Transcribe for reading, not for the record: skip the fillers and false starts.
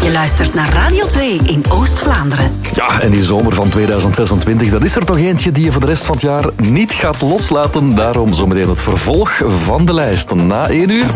Je luistert naar Radio 2 in Oost-Vlaanderen. Ja, en die zomer van 2026, dat is er toch eentje die je voor de rest van het jaar niet gaat loslaten. Daarom zometeen het vervolg van de lijst na 1 uur.